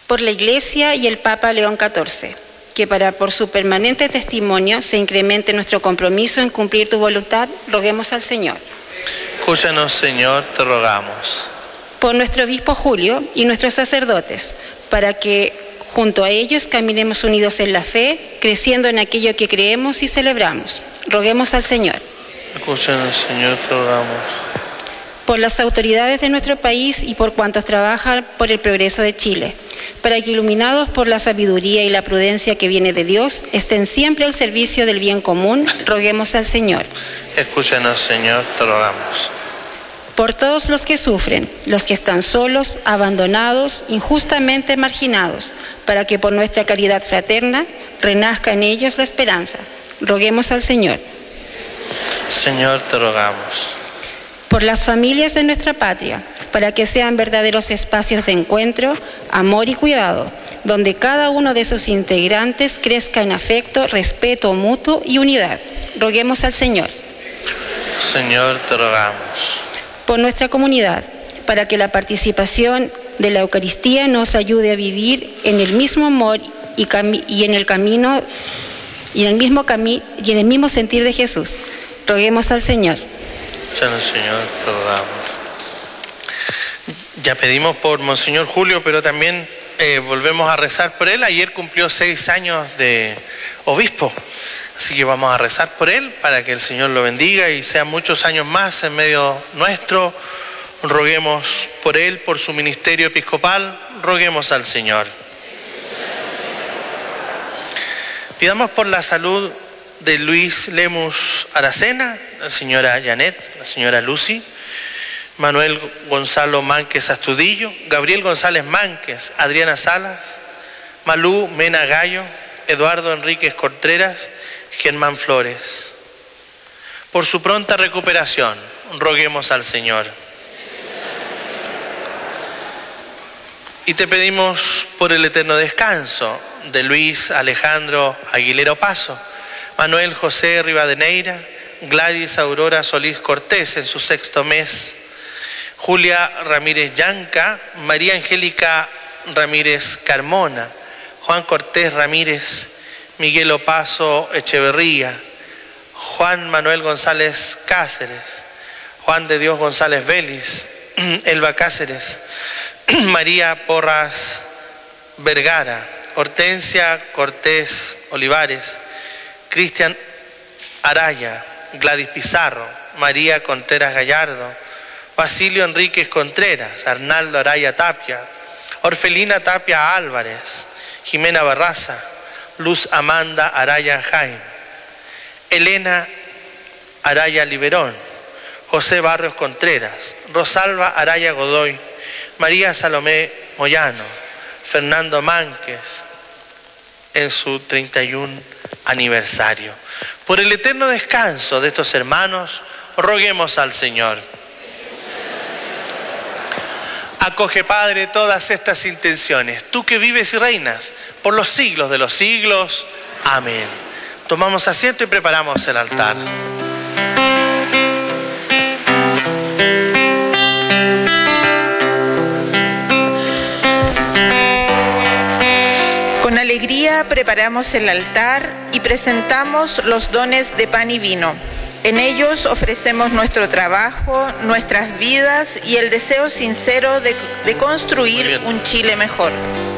por la Iglesia y el Papa León XIV, que por su permanente testimonio se incremente nuestro compromiso en cumplir tu voluntad, roguemos al Señor. Escúchanos, Señor, te rogamos. Por nuestro obispo Julio y nuestros sacerdotes, para que junto a ellos caminemos unidos en la fe, creciendo en aquello que creemos y celebramos. Roguemos al Señor. Escúchanos, Señor, te rogamos. Por las autoridades de nuestro país y por cuantos trabajan por el progreso de Chile, para que iluminados por la sabiduría y la prudencia que viene de Dios, estén siempre al servicio del bien común, roguemos al Señor. Escúchanos, Señor, te rogamos. Por todos los que sufren, los que están solos, abandonados, injustamente marginados, para que por nuestra caridad fraterna renazca en ellos la esperanza, roguemos al Señor. Señor, te rogamos. Por las familias de nuestra patria, para que sean verdaderos espacios de encuentro, amor y cuidado, donde cada uno de sus integrantes crezca en afecto, respeto mutuo y unidad. Roguemos al Señor. Señor, te rogamos. Por nuestra comunidad, para que la participación de la Eucaristía nos ayude a vivir en el mismo amor y en el mismo sentir de Jesús. Roguemos al Señor. Señor, te rogamos. Ya pedimos por Monseñor Julio, pero también volvemos a rezar por él. Ayer cumplió 6 años de obispo, así que vamos a rezar por él para que el Señor lo bendiga y sean muchos años más en medio nuestro. Roguemos por él, por su ministerio episcopal, roguemos al Señor. Pidamos por la salud de Luis Lemus Aracena, la señora Janet, la señora Lucy, Manuel Gonzalo Mánquez Astudillo, Gabriel González Mánquez, Adriana Salas, Malú Mena Gallo, Eduardo Enríquez Contreras, Germán Flores. Por su pronta recuperación, roguemos al Señor. Y te pedimos por el eterno descanso de Luis Alejandro Aguilera Opaso, Manuel José Rivadeneira, Gladys Aurora Solís Cortés en su 6º mes, Julia Ramírez Yanca, María Angélica Ramírez Carmona, Juan Cortés Ramírez, Miguel Opaso Echeverría, Juan Manuel González Cáceres, Juan de Dios González Vélez, Elba Cáceres, María Porras Vergara, Hortensia Cortés Olivares, Cristian Araya, Gladys Pizarro, María Contreras Gallardo, Basilio Enríquez Contreras, Arnaldo Araya Tapia, Orfelina Tapia Álvarez, Jimena Barraza, Luz Amanda Araya Jaime, Elena Araya Liberón, José Barrios Contreras, Rosalba Araya Godoy, María Salomé Moyano, Fernando Mánquez en su 31 aniversario. Por el eterno descanso de estos hermanos, roguemos al Señor. Acoge, Padre, todas estas intenciones, tú que vives y reinas por los siglos de los siglos. Amén. Tomamos asiento y preparamos el altar. Con alegría preparamos el altar y presentamos los dones de pan y vino. En ellos ofrecemos nuestro trabajo, nuestras vidas y el deseo sincero de construir un Chile mejor.